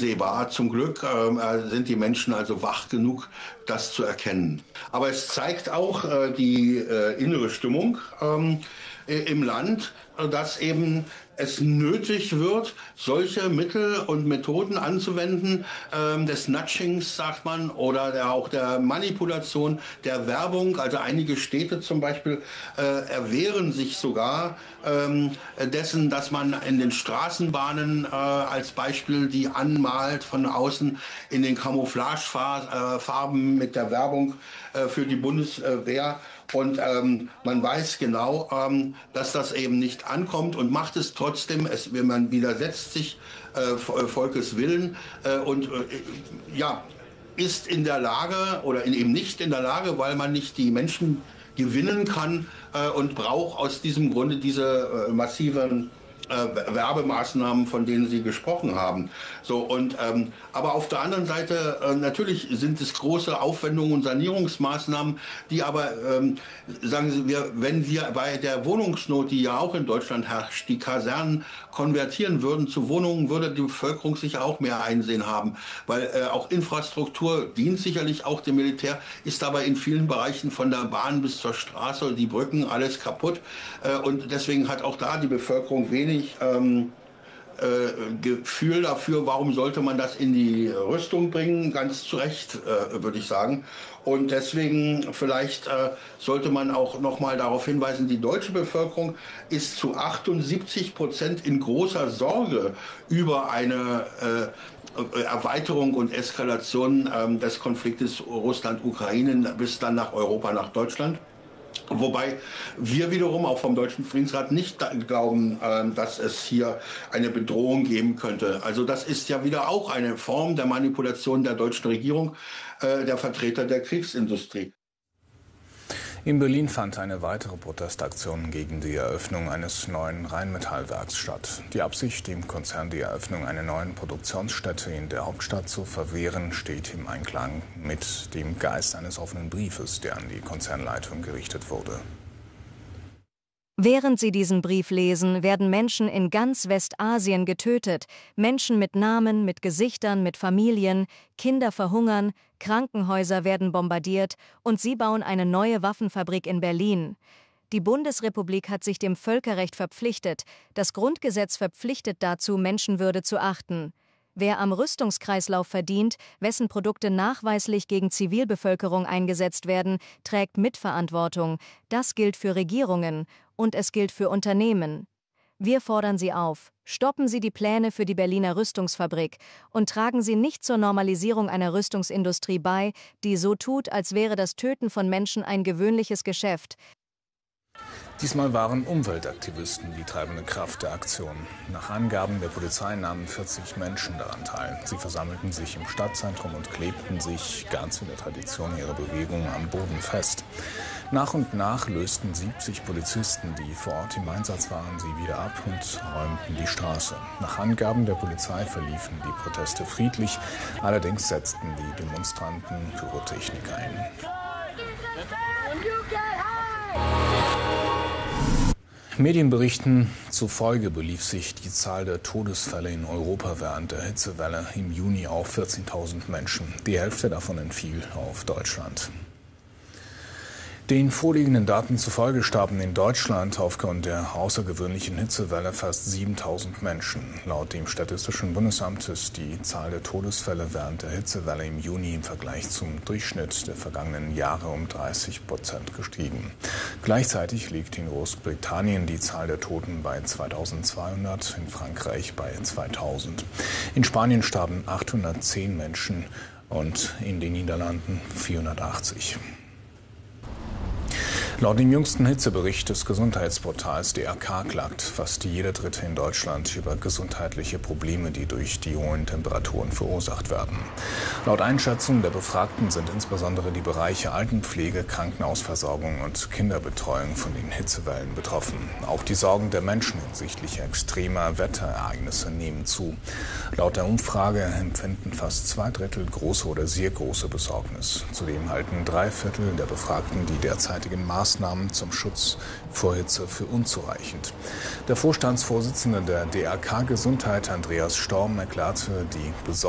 einsehbar. Zum Glück sind die Menschen also wach genug, das zu erkennen. Aber es zeigt auch die innere Stimmung im Land, dass eben es nötig wird, solche Mittel und Methoden anzuwenden, des Nudgings, sagt man, oder auch der Manipulation, der Werbung. Also einige Städte zum Beispiel erwehren sich sogar dessen, dass man in den Straßenbahnen als Beispiel die anmalt von außen in den Camouflagefarben mit der Werbung für die Bundeswehr. Und man weiß genau, dass das eben nicht ankommt und macht es trotzdem. Man widersetzt sich Volkes Willen und ist in der Lage oder eben nicht in der Lage, weil man nicht die Menschen gewinnen kann und braucht aus diesem Grunde diese massiven Werbemaßnahmen, von denen Sie gesprochen haben. So, und, aber auf der anderen Seite natürlich sind es große Aufwendungen und Sanierungsmaßnahmen, die aber, sagen wir, wenn wir bei der Wohnungsnot, die ja auch in Deutschland herrscht, die Kasernen konvertieren würden zu Wohnungen, würde die Bevölkerung sicher auch mehr Einsehen haben. Weil auch Infrastruktur dient sicherlich auch dem Militär, ist aber in vielen Bereichen von der Bahn bis zur Straße, die Brücken, alles kaputt. Und deswegen hat auch da die Bevölkerung wenig Gefühl dafür, warum sollte man das in die Rüstung bringen, ganz zu Recht, würde ich sagen. Und deswegen vielleicht sollte man auch noch mal darauf hinweisen, die deutsche Bevölkerung ist zu 78% in großer Sorge über eine Erweiterung und Eskalation des Konfliktes Russland-Ukraine bis dann nach Europa, nach Deutschland. Wobei wir wiederum auch vom Deutschen Friedensrat nicht glauben, dass es hier eine Bedrohung geben könnte. Also das ist ja wieder auch eine Form der Manipulation der deutschen Regierung, der Vertreter der Kriegsindustrie. In Berlin fand eine weitere Protestaktion gegen die Eröffnung eines neuen Rheinmetallwerks statt. Die Absicht, dem Konzern die Eröffnung einer neuen Produktionsstätte in der Hauptstadt zu verwehren, steht im Einklang mit dem Geist eines offenen Briefes, der an die Konzernleitung gerichtet wurde. Während Sie diesen Brief lesen, werden Menschen in ganz Westasien getötet. Menschen mit Namen, mit Gesichtern, mit Familien. Kinder verhungern, Krankenhäuser werden bombardiert und Sie bauen eine neue Waffenfabrik in Berlin. Die Bundesrepublik hat sich dem Völkerrecht verpflichtet. Das Grundgesetz verpflichtet dazu, Menschenwürde zu achten. Wer am Rüstungskreislauf verdient, wessen Produkte nachweislich gegen Zivilbevölkerung eingesetzt werden, trägt Mitverantwortung. Das gilt für Regierungen und es gilt für Unternehmen. Wir fordern Sie auf, stoppen Sie die Pläne für die Berliner Rüstungsfabrik und tragen Sie nicht zur Normalisierung einer Rüstungsindustrie bei, die so tut, als wäre das Töten von Menschen ein gewöhnliches Geschäft. Diesmal waren Umweltaktivisten die treibende Kraft der Aktion. Nach Angaben der Polizei nahmen 40 Menschen daran teil. Sie versammelten sich im Stadtzentrum und klebten sich, ganz in der Tradition ihrer Bewegung, am Boden fest. Nach und nach lösten 70 Polizisten, die vor Ort im Einsatz waren, sie wieder ab und räumten die Straße. Nach Angaben der Polizei verliefen die Proteste friedlich, allerdings setzten die Demonstranten Pyrotechnik ein. Medienberichten zufolge belief sich die Zahl der Todesfälle in Europa während der Hitzewelle im Juni auf 14.000 Menschen. Die Hälfte davon entfiel auf Deutschland. Den vorliegenden Daten zufolge starben in Deutschland aufgrund der außergewöhnlichen Hitzewelle fast 7.000 Menschen. Laut dem Statistischen Bundesamt ist die Zahl der Todesfälle während der Hitzewelle im Juni im Vergleich zum Durchschnitt der vergangenen Jahre um 30% gestiegen. Gleichzeitig liegt in Großbritannien die Zahl der Toten bei 2.200, in Frankreich bei 2.000. In Spanien starben 810 Menschen und in den Niederlanden 480. Laut dem jüngsten Hitzebericht des Gesundheitsportals DRK klagt fast jeder Dritte in Deutschland über gesundheitliche Probleme, die durch die hohen Temperaturen verursacht werden. Laut Einschätzung der Befragten sind insbesondere die Bereiche Altenpflege, Krankenhausversorgung und Kinderbetreuung von den Hitzewellen betroffen. Auch die Sorgen der Menschen hinsichtlich extremer Wetterereignisse nehmen zu. Laut der Umfrage empfinden fast 2/3 große oder sehr große Besorgnis. Zudem halten 3/4 der Befragten die derzeitigen Maßnahmen zum Schutz vor Hitze für unzureichend. Der Vorstandsvorsitzende der DRK Gesundheit, Andreas Storm, erklärte die Besorgnis